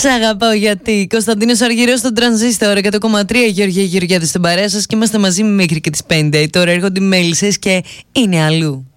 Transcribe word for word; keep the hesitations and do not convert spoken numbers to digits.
Σ' αγαπάω γιατί. Κωνσταντίνος Αργυρός στον Τρανζίστορ εκατό κόμμα τρία, Γεωργία Γεωργιάδη στην παρέα σας και είμαστε μαζί μέχρι και τις πέντε. Τώρα έρχονται οι μέλισσες και είναι αλλού.